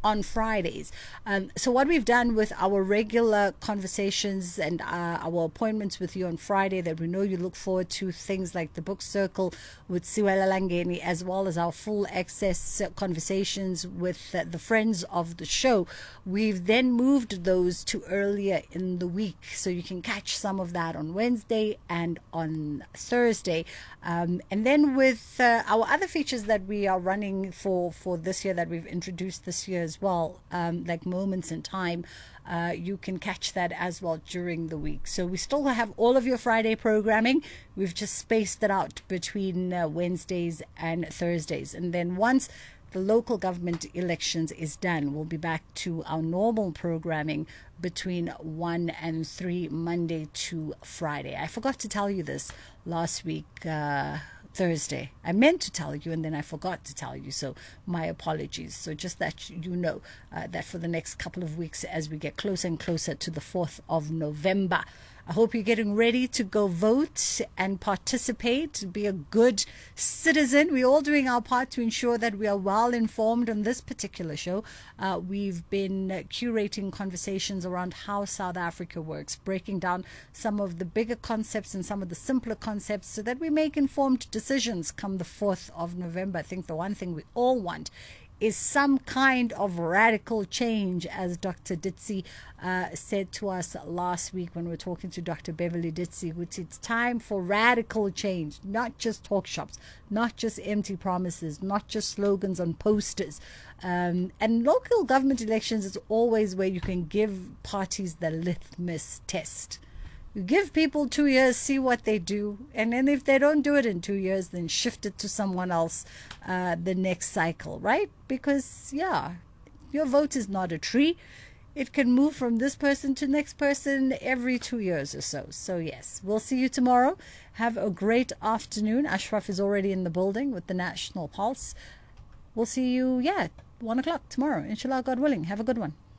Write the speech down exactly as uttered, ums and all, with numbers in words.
on Fridays. Um, so what we've done with our regular conversations and uh, our appointments with you on Friday that we know you look forward to, things like the book circle with Siwela Langeni, as well as our full access conversations with uh, the friends of the show, we've then moved those to earlier in the week. So you can catch some of that on Wednesday and on Thursday. Um, and then with uh, our other features that we are running for, for this year, that we've introduced this year as well, um, like Moments in Time, uh, you can catch that as well during the week. So we still have all of your Friday programming. We've just spaced it out between uh, Wednesdays and Thursdays. And then once the local government elections is done, we'll be back to our normal programming between one and three, Monday to Friday. I forgot to tell you this last week, uh, Thursday. I meant to tell you and then I forgot to tell you, so my apologies. So just that you know uh, that for the next couple of weeks, as we get closer and closer to the fourth of November, I hope you're getting ready to go vote and participate, be a good citizen. We're all doing our part to ensure that we are well informed on this particular show. Uh, we've been curating conversations around how South Africa works, breaking down some of the bigger concepts and some of the simpler concepts so that we make informed decisions come the fourth of November. I think the one thing we all want is some kind of radical change, as Doctor Ditsi uh, said to us last week when we were talking to Doctor Beverly Ditsi, which it's time for radical change, not just talk shops, not just empty promises, not just slogans on posters. Um, and local government elections is always where you can give parties the litmus test. You give people two years, see what they do. And then if they don't do it in two years, then shift it to someone else uh, the next cycle, right? Because, yeah, your vote is not a tree. It can move from this person to next person every two years or so. So, yes, we'll see you tomorrow. Have a great afternoon. Ashraf is already in the building with the National Pulse. We'll see you, yeah, one o'clock tomorrow. Inshallah, God willing. Have a good one.